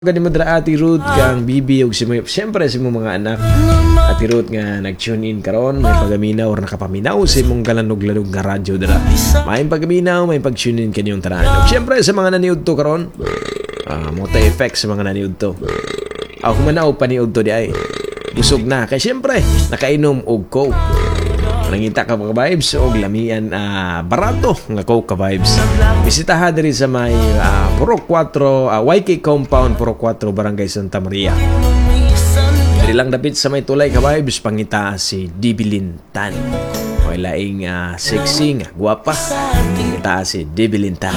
Gani mo dra Ate Ruth kang Bibi ug siyempre si mong mga anak. Ate Ruth nga nag-tune in karon, may pagaminaw or nakapaminaw si mong galanog-lanog nga radyo dra. May pagaminaw, may pag-tune in kanyong tanan. Ug siyempre sa mga naniud to karon, multi effects sa mga naniud to. Humanaw paniud to di ay. Busog na kay siyempre nakainom og coke. Nangita ka mga vibes o lamian barato nga Coke vibes. Bisitaha diri sa may Purok 4 YK Compound Purok 4 Barangay Santa Maria. Diri lang dapit sa may tulay ka vibes pangita si Dibilin Tan. Oy laing sexy nga guwapa. Pangita si Dibilin Tan.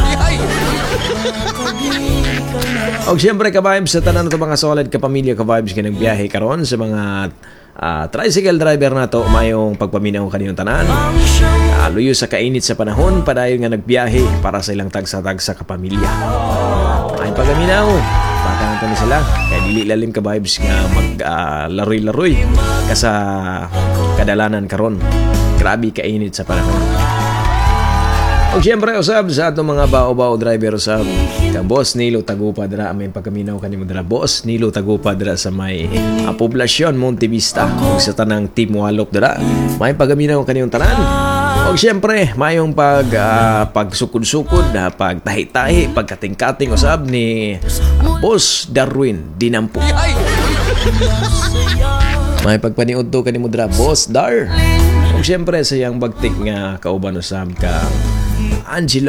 Og siyempre ka vibes sa tanan to mga solid ka pamilya ka vibes nga nagbiyahe karon sa mga tricycle driver na to, mayong pagpaminaw kaniyong tanan. Luyo sa kainit sa panahon, padayon nga nagbiyahe para sa ilang tagsa-tagsa kapamilya. Ay pagaminaw, baka nato ni sila. Kaya dili lalim ka vibes nga mag-laroy-laroy ka sa kadalanan karon. Grabe kainit sa panahon. O siyempre, usab sa atong mga bao-bao driver usab. Ka Boss Nilo Tagupa dira may pagkaminaw kanimo dira. Boss Nilo Tagupa dira sa may poblasyon Monte Vista. Ug sa tanang Team Walok dira, may pagkaminaw kaniyong tanan. O siyempre, mayong pagsukod-sukod, pagtahi-tahi, pagkating-kating usab ni Boss Darwin Dinampo. May pagpaniud to kanimo dira, Boss Dar. O siyempre, sa iyang bagtik nga kauban usab ka Angelo.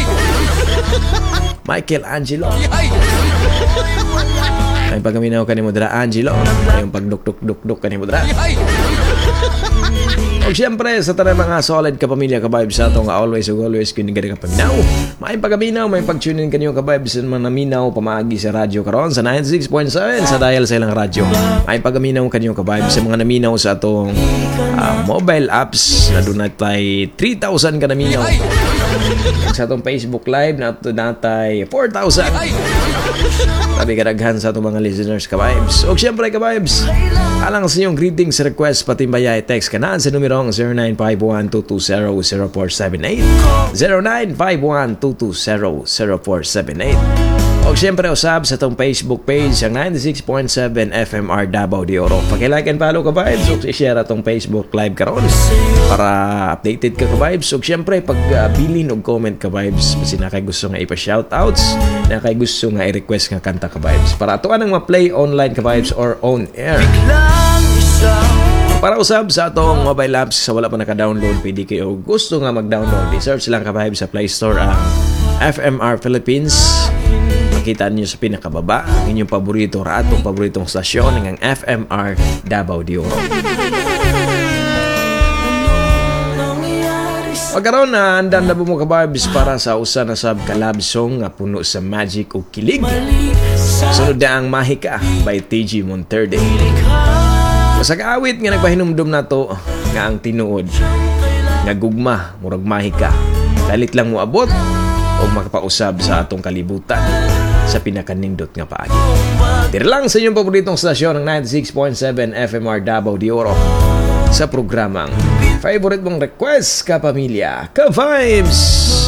Michael Angelo. Ay pagaminaw kanimo dira Angelo. Ayong pagduk-duk-duk kanimo dira. O siyempre sa tanang mga solid ka pamilya ka vibes sa atong always kini gani ka paminaw. May pagaminaw, may pag-tune in kanyo ka vibes sa mga naminaw pamaagi sa radyo karon sa 96.7 sa dial sa ilang radyo. May pagaminaw kanyo ka vibes sa mga naminaw sa atong mobile apps na doon natay 3,000 ka naminaw. Sa atong Facebook Live na ito natay 4,000. Sabi kadaghan sa atong mga listeners ka vibes. O siyempre ka vibes, alang sa inyong greetings request patimbaya text ka na sa numerong 0951-220-0478 0951-220-0478. O siyempre usab sa itong Facebook page ang 96.7 FMR Davao de Oro. Paki-like and follow ka vibes o i-share atong Facebook live karon para updated ka vibes. O siyempre pagbilin og comment ka vibes kasi na kay gusto nga ipa-shoutouts, na kay gusto nga i-request nga kanta ka vibes para ato anang ma-play online ka vibes or on air. Para usab sa atong mobile apps sa wala pa naka-download, pwede kayo gusto nga mag-download. I-search lang ka vibes sa Play Store ang FMR Philippines. Makita niyo sa pinakababa ang inyong paborito or atong paboritong stasyon ng FMR Davao de Oro. Pagkaroon na andan na mo ka vibes para sa usa na sab ka love song nga puno sa magic o kilig. Sunod na ang Mahika by TG Monterde. Sa kaawit nga nagpahinumdum na to nga ang tinuod nga gugma murag mahika. Dalit lang mo abot o makapausab sa atong kalibutan sa pinakanindot nga paagi. Tira lang sa inyong paboritong stasyon ng 96.7 FMR Davao de Oro sa programang Favorite mong request ka pamilya ka vibes.